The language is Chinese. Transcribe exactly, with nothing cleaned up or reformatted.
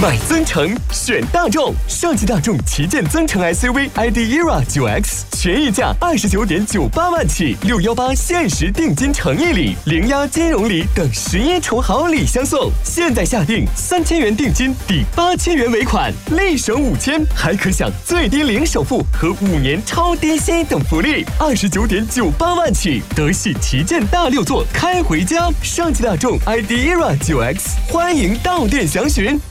买增程选大众，上汽大众旗舰增程 S U V I D E R A 九 X 全溢价二十九点九八万起，六一八限时定金诚意礼、零押金融礼等十一重好礼相送。现在下定三千元定金抵八千元尾款，立省五千，还可享最低零首付和五年超低息等福利。二十九点九八万起，德系旗舰大六座开回家。上汽大众 I D E R A 九 X， 欢迎到店详询。